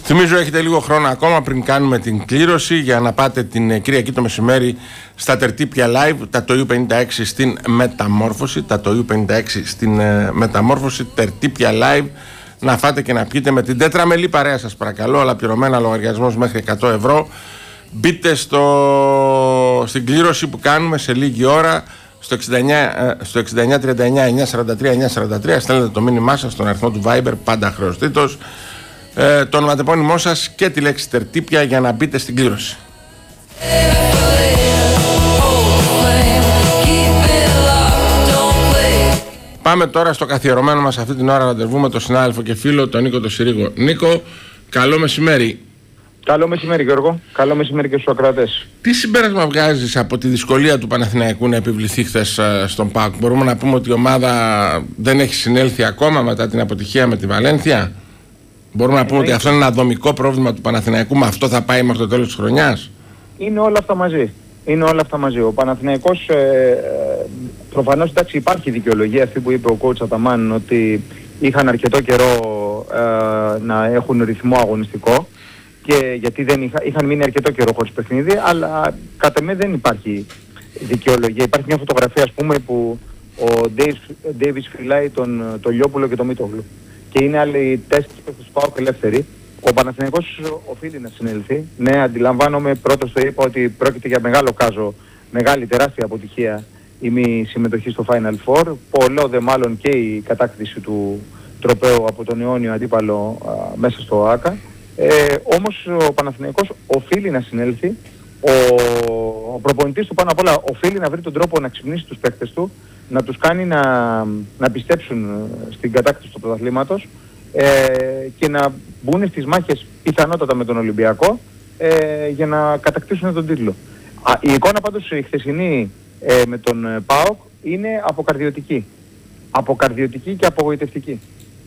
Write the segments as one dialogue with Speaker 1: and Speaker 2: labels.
Speaker 1: Θυμίζω έχετε λίγο χρόνο ακόμα πριν κάνουμε την κλήρωση για να πάτε την Κυριακή το μεσημέρι στα Τερτύπια Live, τα το U56 στην Μεταμόρφωση, Τερτύπια Live, να φάτε και να πιείτε με την τέτραμελή παρέα σας παρακαλώ, αλλά πληρωμένα λογαριασμός μέχρι 100 ευρώ. Μπείτε στην κλήρωση που κάνουμε σε λίγη ώρα στο 6939 943 943, στέλνετε το μήνυμά σας στον αριθμό του Viber, πάντα χρεωστήτως, το ονοματεπώνυμό σας και τη λέξη Τερτύπια για να μπείτε στην κλήρωση. Πάμε τώρα στο καθιερωμένο μας αυτή την ώρα ραντεβού με τον συνάδελφο και φίλο, τον Νίκο τον Συρίγο. Νίκο, καλό μεσημέρι.
Speaker 2: Καλό μεσημέρι Γιώργο, καλό μεσημέρι και στους ακροατές.
Speaker 1: Τι συμπέρασμα βγάζεις από τη δυσκολία του Παναθηναϊκού να επιβληθεί χθες στον ΠΑΟΚ? Μπορούμε να πούμε ότι η ομάδα δεν έχει συνέλθει ακόμα μετά την αποτυχία με τη Βαλένθια? Μπορούμε να πούμε ότι αυτό είναι ένα δομικό πρόβλημα του Παναθηναϊκού, με αυτό θα πάει μέχρι το τέλος της χρονιάς?
Speaker 2: Είναι όλα αυτά μαζί. Ο Παναθηναϊκός, προφανώς εντάξει, υπάρχει δικαιολογία αυτή που είπε ο coach Αταμάν, ότι είχαν αρκετό καιρό να έχουν ρυθμό αγωνιστικό και γιατί είχαν μείνει αρκετό καιρό χωρίς παιχνίδι, αλλά κατά με δεν υπάρχει δικαιολογία. Υπάρχει μια φωτογραφία, ας πούμε, που ο Ντέιβις φυλάει τον Λιόπουλο και τον Μίτογλου και είναι άλλοι 4 παίκτες του ΠΑΟΚ ελεύθεροι. Ο Παναθηναϊκός οφείλει να συνέλθει. Ναι, αντιλαμβάνομαι, πρώτος το είπα, ότι πρόκειται για μεγάλο κάζο, μεγάλη τεράστια αποτυχία η μη συμμετοχή στο Final Four. Πολλό δε μάλλον και η κατάκτηση του τροπαίου από τον αιώνιο αντίπαλο μέσα στο ΆΚΑ. Όμως ο Παναθηναϊκός οφείλει να συνέλθει. Ο προπονητής του πάνω απ' όλα οφείλει να βρει τον τρόπο να ξυπνήσει τους παίκτες του, να τους κάνει να πιστέψουν στην κατάκτηση του πρωταθλήματος και να μπουν στις μάχες πιθανότατα με τον Ολυμπιακό για να κατακτήσουν τον τίτλο. Η εικόνα πάντως η χθεσινή με τον ΠΑΟΚ είναι αποκαρδιωτική. Αποκαρδιωτική και απογοητευτική.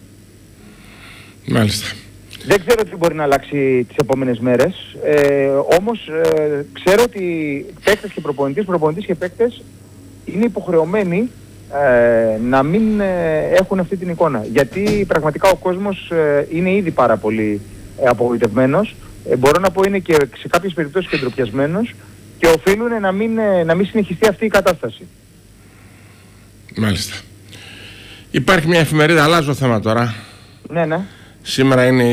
Speaker 1: Μάλιστα.
Speaker 2: Δεν ξέρω τι μπορεί να αλλάξει τις επόμενες μέρες, όμως ξέρω ότι παίκτες και προπονητής και παίκτες είναι υποχρεωμένοι να μην έχουν αυτή την εικόνα. Γιατί πραγματικά ο κόσμος είναι ήδη πάρα πολύ απογοητευμένος, μπορώ να πω είναι και σε κάποιες περιπτώσεις και ντροπιασμένος και οφείλουν να μην συνεχιστεί αυτή η κατάσταση.
Speaker 1: Μάλιστα. Υπάρχει μια εφημερίδα, αλλάζω θέμα τώρα.
Speaker 2: Ναι.
Speaker 1: Σήμερα είναι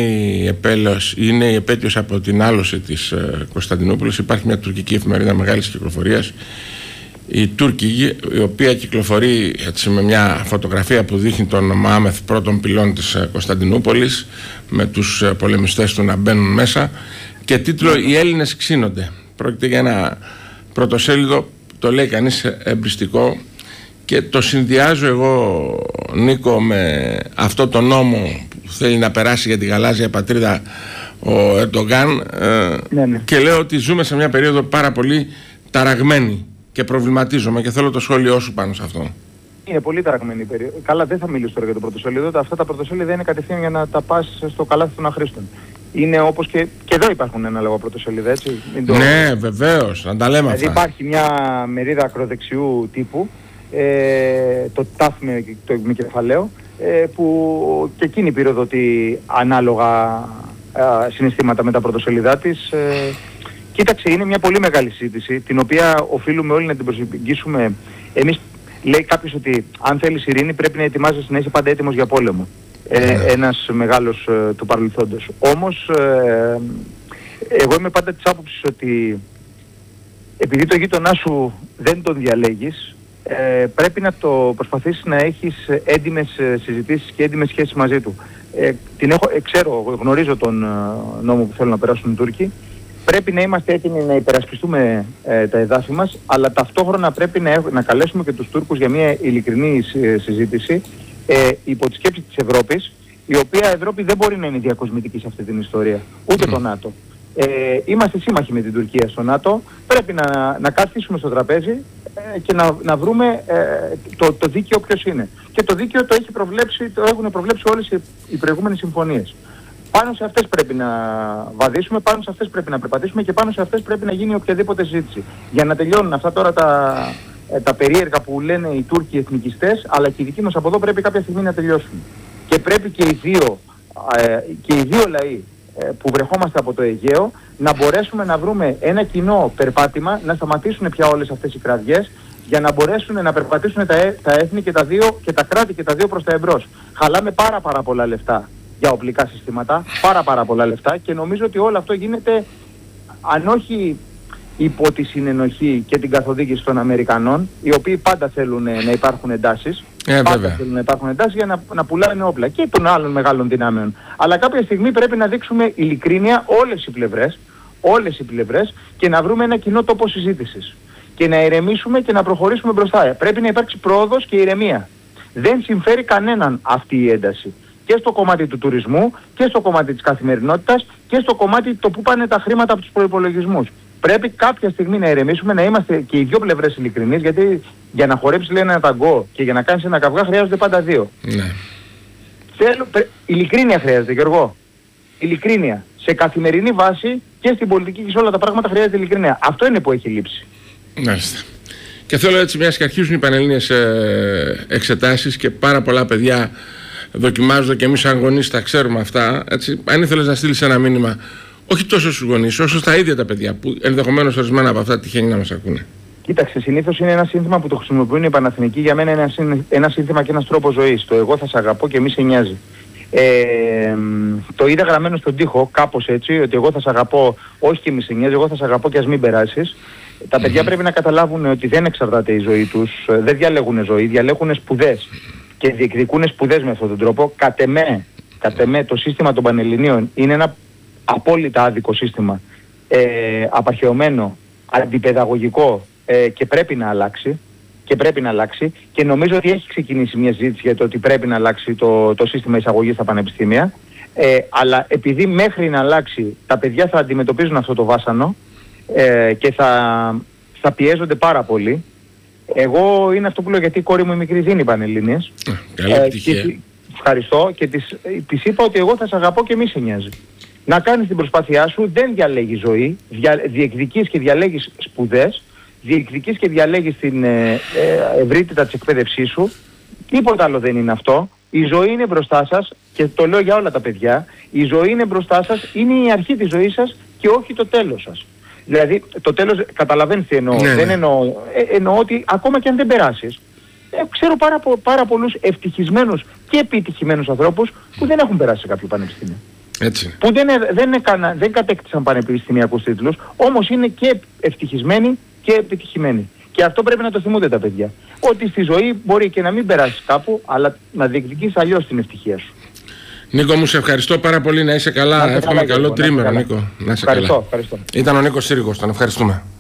Speaker 1: η επέτειος από την άλωση της Κωνσταντινούπολης. Υπάρχει μια τουρκική εφημερίδα μεγάλης κυκλοφορίας, η Τούρκη, η οποία κυκλοφορεί έτσι, με μια φωτογραφία που δείχνει τον Μωάμεθ, πρώτον πυλών της Κωνσταντινούπολης, με τους πολεμιστές του να μπαίνουν μέσα, και τίτλο «Οι Έλληνες ξύνονται». Πρόκειται για ένα πρωτοσέλιδο, το λέει κανείς εμπριστικό, και το συνδυάζω εγώ, Νίκο, με αυτό το νόμο που θέλει να περάσει για τη γαλάζια πατρίδα ο Ερντογκάν, και λέω ότι ζούμε σε μια περίοδο πάρα πολύ ταραγμένη και προβληματίζομαι και θέλω το σχόλιο σου πάνω σε αυτό.
Speaker 2: Είναι πολύ ταραγμένη η περίοδο. Καλά, δεν θα μιλήσω τώρα για το πρωτοσέλιδο. Αυτά τα πρωτοσέλιδα είναι κατευθείαν για να τα πας στο καλάθι των αχρήστων. Είναι όπως και εδώ υπάρχουν ένα λόγο πρωτοσέλιδα, έτσι.
Speaker 1: Ναι, βεβαίως, να τα λέμε
Speaker 2: αυτά. Δηλαδή υπάρχει μια μερίδα ακροδεξιού τύπου, το ΤΑΦ με κεφαλαίο, που και εκείνη πυροδοτεί ανάλογα συναισθήματα με τα πρωτοσέλιδά της. Κοίταξε, είναι μια πολύ μεγάλη συζήτηση, την οποία οφείλουμε όλοι να την προσεγγίσουμε. Εμείς, λέει κάποιος ότι αν θέλεις ειρήνη πρέπει να ετοιμάζεσαι να είσαι πάντα έτοιμος για πόλεμο. Ένας μεγάλος του παρελθόντος. Όμως, εγώ είμαι πάντα της άποψης ότι επειδή το γείτονά σου δεν τον διαλέγεις, πρέπει να το προσπαθήσεις να έχεις έντιμες συζητήσεις και έντιμες σχέσεις μαζί του. Γνωρίζω τον νόμο που θέλουν να περάσουν οι Τούρκοι. Πρέπει να είμαστε έτοιμοι να υπερασπιστούμε τα εδάφη μας, αλλά ταυτόχρονα πρέπει να καλέσουμε και τους Τούρκους για μια ειλικρινή συζήτηση υπό τη σκέψη της Ευρώπης, η οποία Ευρώπη δεν μπορεί να είναι διακοσμητική σε αυτή την ιστορία, ούτε το ΝΑΤΟ. Είμαστε σύμμαχοι με την Τουρκία στο ΝΑΤΟ, πρέπει να καθίσουμε στο τραπέζι και να βρούμε το δίκαιο ποιος είναι. Και το δίκαιο το έχουν προβλέψει όλες οι προηγούμενες συμφωνίες. Πάνω σε αυτές πρέπει να βαδίσουμε, πάνω σε αυτές πρέπει να περπατήσουμε και πάνω σε αυτές πρέπει να γίνει οποιαδήποτε συζήτηση. Για να τελειώνουν αυτά τώρα τα περίεργα που λένε οι Τούρκοι εθνικιστές, αλλά και οι δικοί μας από εδώ πρέπει κάποια στιγμή να τελειώσουν. Και πρέπει και οι δύο λαοί, που βρεχόμαστε από το Αιγαίο, να μπορέσουμε να βρούμε ένα κοινό περπάτημα, να σταματήσουν πια όλες αυτές οι κραυγές, για να μπορέσουν να περπατήσουν τα έθνη και τα κράτη και τα δύο προς τα εμπρός. Χαλάμε πάρα πολλά λεφτά για οπλικά συστήματα, πάρα πολλά λεφτά, και νομίζω ότι όλο αυτό γίνεται, αν όχι υπό τη συνενοχή και την καθοδήγηση των Αμερικανών, οι οποίοι πάντα θέλουν να υπάρχουν εντάσεις, θέλουν να υπάρχουν εντάσεις για να πουλάνε όπλα, και των άλλων μεγάλων δυνάμεων. Αλλά κάποια στιγμή πρέπει να δείξουμε ειλικρίνεια όλες οι πλευρές, και να βρούμε ένα κοινό τόπο συζήτησης. Και να ηρεμήσουμε και να προχωρήσουμε μπροστά. Πρέπει να υπάρξει πρόοδος και ηρεμία. Δεν συμφέρει κανέναν αυτή η ένταση. Και στο κομμάτι του τουρισμού, και στο κομμάτι της καθημερινότητας, και στο κομμάτι το που πάνε τα χρήματα από τους προϋπολογισμούς. Πρέπει κάποια στιγμή να ηρεμήσουμε, να είμαστε και οι δύο πλευρές ειλικρινείς, γιατί για να χορέψεις, λέει, ένα ταγκό και για να κάνεις ένα καυγά χρειάζονται πάντα δύο.
Speaker 1: Ναι.
Speaker 2: Ειλικρίνεια χρειάζεται, Γιώργο. Ειλικρίνεια. Σε καθημερινή βάση και στην πολιτική και σε όλα τα πράγματα χρειάζεται ειλικρίνεια. Αυτό είναι που έχει λείψει.
Speaker 1: Μάλιστα. Και θέλω έτσι, μιας και αρχίζουν οι πανελλήνιες εξετάσεις και πάρα πολλά παιδιά δοκιμάζονται, και εμείς σαν γονείς τα ξέρουμε αυτά, έτσι, αν ήθελες να στείλεις ένα μήνυμα, όχι τόσο στους γονείς, όσο στα ίδια τα παιδιά, που ενδεχομένως ορισμένα από αυτά τυχαίνει να μας ακούνε. Κοίταξε,
Speaker 2: συνήθως είναι ένα σύνθημα που το χρησιμοποιούν οι Παναθηνικοί. Για μένα είναι ένα σύνθημα και ένας τρόπος ζωής. Το εγώ θα σε αγαπώ και μη σε νοιάζει. Το είδα γραμμένο στον τοίχο, κάπως έτσι, ότι εγώ θα σε αγαπώ, όχι και μη σε νοιάζει, εγώ θα σε αγαπώ και ας μην περάσεις. Τα παιδιά πρέπει να καταλάβουν ότι δεν εξαρτάται η ζωή τους, δεν διαλέγουν ζωή, διαλέγουν σπουδές και διεκδικούν σπουδές με αυτόν τον τρόπο. Κατ' εμέ το σύστημα των Πανελληνίων είναι ένα απόλυτα άδικο σύστημα, απαρχαιωμένο, αντιπαιδαγωγικό, και πρέπει να αλλάξει. Και νομίζω ότι έχει ξεκινήσει μια συζήτηση για το ότι πρέπει να αλλάξει το σύστημα εισαγωγής στα πανεπιστήμια, αλλά επειδή μέχρι να αλλάξει τα παιδιά θα αντιμετωπίζουν αυτό το βάσανο, και θα πιέζονται πάρα πολύ. Εγώ είναι αυτό που λέω, γιατί η κόρη μου η μικρή δίνει Πανελλήνιες.
Speaker 1: Καλή επιτυχία.
Speaker 2: Ευχαριστώ, και της είπα ότι εγώ θα σε αγαπώ και μη σε νοιάζει. Να κάνεις την προσπάθειά σου, δεν διαλέγεις ζωή, διεκδικείς και διαλέγεις σπουδές, διεκδικείς και διαλέγεις την ευρύτητα της εκπαίδευσής σου. Τίποτα άλλο δεν είναι αυτό. Η ζωή είναι μπροστά σας, και το λέω για όλα τα παιδιά, η ζωή είναι μπροστά σας, είναι η αρχή της ζωής σας και όχι το τέλος σας. Δηλαδή το τέλος, καταλαβαίνεις τι εννοώ.
Speaker 1: Ναι.
Speaker 2: Δεν εννοώ ότι ακόμα και αν δεν περάσεις, ξέρω πάρα πολλούς ευτυχισμένους και επιτυχημένους ανθρώπους που δεν έχουν περάσει σε κάποιο πανεπιστήμιο.
Speaker 1: Έτσι.
Speaker 2: Που δεν κατέκτησαν πανεπιστημιακούς τίτλους, όμως είναι και ευτυχισμένοι και επιτυχημένοι. Και αυτό πρέπει να το θυμούνται τα παιδιά. Ότι στη ζωή μπορεί και να μην περάσεις κάπου, αλλά να διεκδικείς αλλιώς την ευτυχία σου.
Speaker 1: Νίκο μου, σε ευχαριστώ πάρα πολύ, να είσαι καλά. Εύχομαι καλό τρίμηνο, Νίκο. Να είσαι καλά.
Speaker 2: Ευχαριστώ.
Speaker 1: Ήταν ο Νίκος Σύριγος, τον ευχαριστούμε.